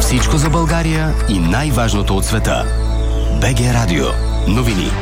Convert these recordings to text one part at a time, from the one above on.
Всичко за България и най-важното от света. БГ Радио. Новини.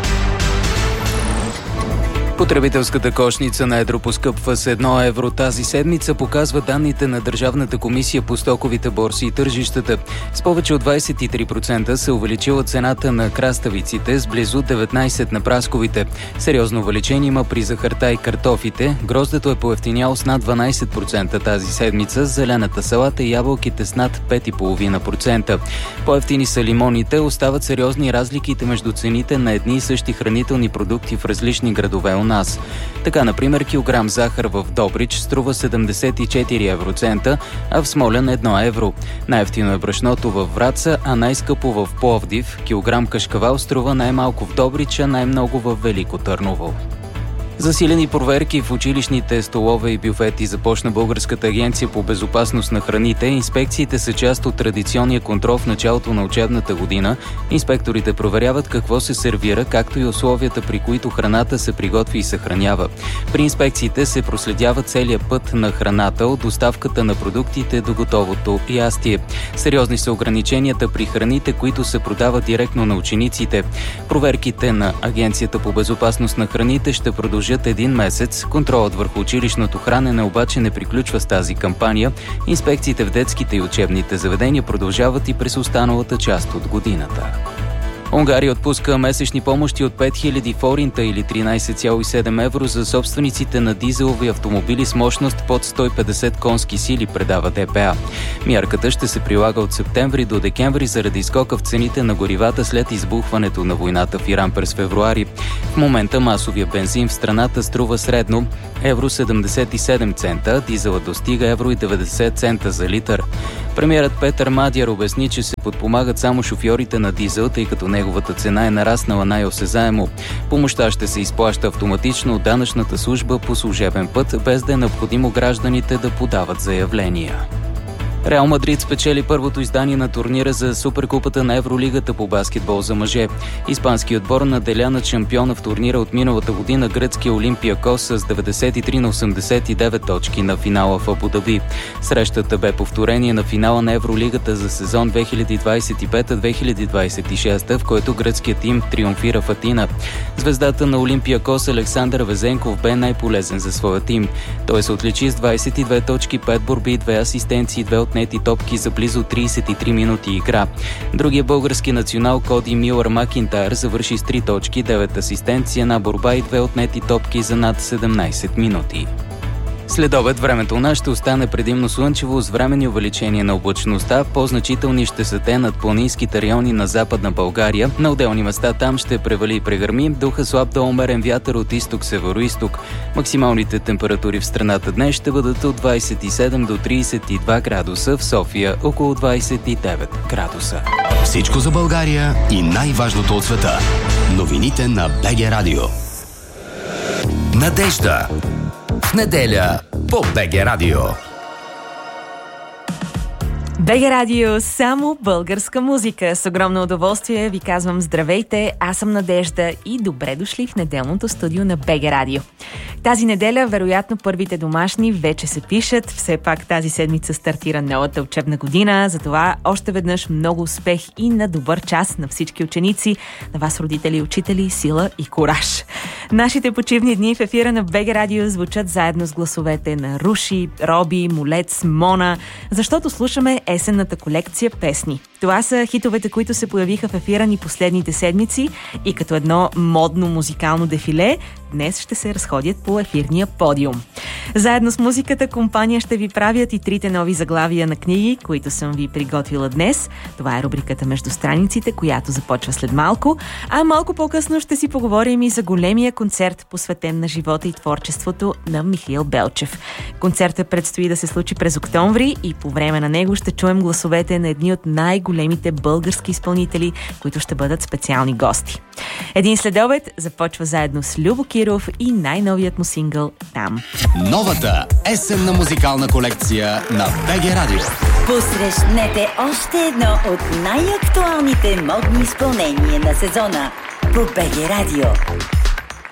Потребителската кошница на едро поскъпва с 1 евро тази седмица, показва данните на Държавната комисия по стоковите борси и тържищата. С повече от 23% се увеличила цената на краставиците, с близо 19% на прасковите. Сериозно увеличение има при захарта и картофите. Гроздето е поевтиняло с над 12% тази седмица, зелената салата и ябълките с над 5,5%. По-евтини са лимоните, остават сериозни разликите между цените на едни и същи хранителни продукти в различни градове у нас. Така, например, килограм захар в Добрич струва 74 евроцента, а в Смолян 1 евро. Най-евтино е брашното във Враца, а най-скъпо в Пловдив. Килограм кашкавал струва най-малко в Добрич, а най-много в Велико Търново. Засилени проверки в училищните столове и бюфети започна Българската агенция по безопасност на храните. Инспекциите са част от традиционния контрол в началото на учебната година. Инспекторите проверяват какво се сервира, както и условията, при които храната се приготви и съхранява. При инспекциите се проследява целият път на храната, от доставката на продуктите до готовото ястие. Сериозни са ограниченията при храните, които се продават директно на учениците. Проверките на Агенцията по безопасност на храните ще продължат един месец. Контролът върху училищното хранене обаче не приключва с тази кампания. Инспекциите в детските и учебните заведения продължават и през останалата част от годината. Унгария отпуска месечни помощи от 5000 форинта или 13,7 евро за собствениците на дизелови автомобили с мощност под 150 конски сили, предава ДПА. Мярката ще се прилага от септември до декември заради скока в цените на горивата след избухването на войната в Иран през февруари. В момента масовия бензин в страната струва средно евро 77 цента, дизелът достига евро и 90 цента за литър. Премиерът Петър Мадяр обясни, че се подпомагат само шофьорите на дизел, тъй като неговата цена е нараснала най-осезаемо. Помощта ще се изплаща автоматично от данъчната служба по служебен път, без да е необходимо гражданите да подават заявления. Реал Мадрид спечели първото издание на турнира за Суперкупата на Евролигата по баскетбол за мъже. Испанският отбор наделя над шампиона в турнира от миналата година гръцкия Олимпиакос с 93-89 точки на финала в Абу Даби. Срещата бе повторение на финала на Евролигата за сезон 2025-2026, в който гръцкият тим триумфира в Атина. Звездата на Олимпиакос Александър Везенков бе най-полезен за своя тим. Той се отличи с 22 точки, 5 борби, 2 асистенции, 2 отнети топки за близо 33 минути игра. Другия български национал Коди Милър Макинтайр завърши с 3 точки, 9 асистенции, 1 борба и 2 отнети топки за над 17 минути. След обед времето у нас ще остане предимно слънчево с временни увеличения на облачността. По-значителни ще са те над планинските райони на Западна България. На отделни места там ще превали и прегърми. Духа слаб до умерен вятър от изток-североизток. Максималните температури в страната днес ще бъдат от 27 до 32 градуса, в София около 29 градуса. Всичко за България и най-важното от света. Новините на БГ Радио. Надежда. В неделя по БГ Радио. БГ Радио, само българска музика. С огромно удоволствие ви казвам здравейте, аз съм Надежда и добре дошли в неделното студио на БГ Радио. Тази неделя, вероятно, първите домашни вече се пишат. Все пак тази седмица стартира новата учебна година. Затова още веднъж много успех и на добър час на всички ученици, на вас родители и учители, сила и кураж. Нашите почивни дни в ефира на БГ Радио звучат заедно с гласовете на Руши, Роби, Молец, Мона, защото слушаме есенната колекция песни. Това са хитовете, които се появиха в ефира ни последните седмици и като едно модно музикално дефиле, днес ще се разходят по ефирния подиум. Заедно с музиката компания ще ви правят и 3 нови заглавия на книги, които съм ви приготвила днес. Това е рубриката Между страниците, която започва след малко. А малко по-късно ще си поговорим и за големия концерт, посветен на живота и творчеството на Михаил Белчев. Концертът предстои да се случи през октомври и по време на него ще чуем гласовете на едни от най-големите български изпълнители, които ще бъдат специални гости. Един следобед започва заедно с Любо Киров и най-новият му сингъл «Там». Новата есенна музикална колекция на БГ Радио. Посрещнете още едно от най-актуалните модни изпълнения на сезона по БГ Радио.